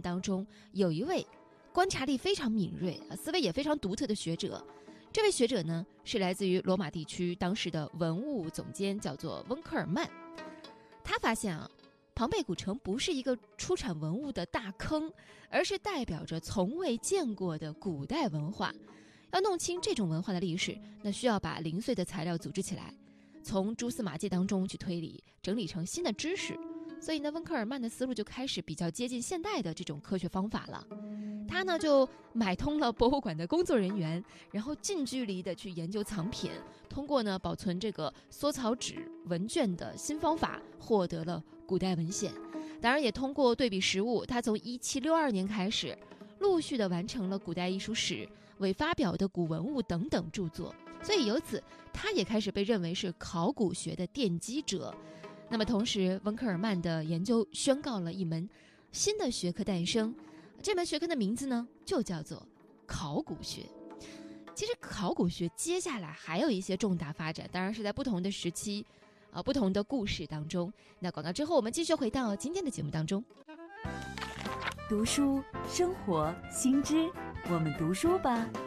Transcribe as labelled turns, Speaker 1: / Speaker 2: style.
Speaker 1: 当中有一位观察力非常敏锐、思维也非常独特的学者。这位学者呢，是来自于罗马地区当时的文物总监，叫做温克尔曼。他发现庞贝古城不是一个出产文物的大坑，而是代表着从未见过的古代文化。要弄清这种文化的历史，那需要把零碎的材料组织起来，从蛛丝马迹当中去推理，整理成新的知识。所以呢，温克尔曼的思路就开始比较接近现代的这种科学方法了。他呢就买通了博物馆的工作人员，然后近距离的去研究藏品，通过呢保存这个缩草纸文卷的新方法，获得了古代文献。当然也通过对比实物，他从1762年开始，陆续的完成了古代艺术史、未发表的古文物等等著作。所以由此，他也开始被认为是考古学的奠基者。那么同时，温克尔曼的研究宣告了一门新的学科诞生，这门学科的名字呢就叫做考古学。其实考古学接下来还有一些重大发展，当然是在不同的时期不同的故事当中。那广告之后，我们继续回到今天的节目当中。
Speaker 2: 读书生活新知，我们读书吧。